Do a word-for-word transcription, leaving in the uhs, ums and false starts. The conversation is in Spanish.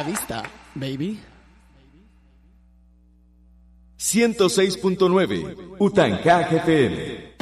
vista, baby. ciento seis punto nueve Utancá F M.